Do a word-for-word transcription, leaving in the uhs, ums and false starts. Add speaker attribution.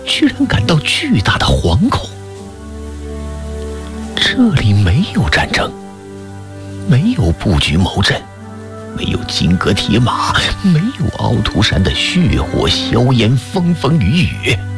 Speaker 1: 居然感到巨大的惶恐。这里没有战争，没有布局谋阵，没有金戈铁马，没有凹凸山的血火硝烟，风风雨雨。